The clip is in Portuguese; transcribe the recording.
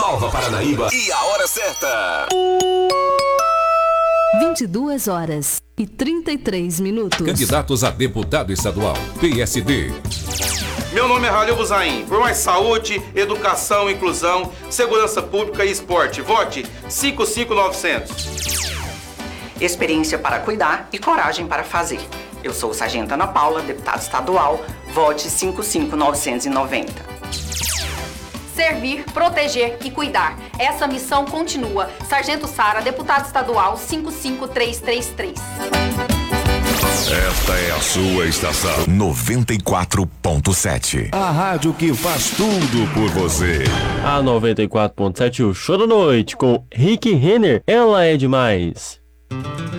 Nova Paranaíba e a hora certa. 22h33. Candidatos a deputado estadual, PSD. Meu nome é Halil Buzaim. Por mais saúde, educação, inclusão, segurança pública e esporte. Vote 55900. Experiência para cuidar e coragem para fazer. Eu sou Sargento Ana Paula, deputada estadual. Vote 55990. Servir, proteger e cuidar. Essa missão continua. Sargento Sara, deputada estadual 55333. Esta é a sua estação 94.7. A rádio que faz tudo por você. A 94.7, o Show da Noite com Rick Renner. Ela é demais.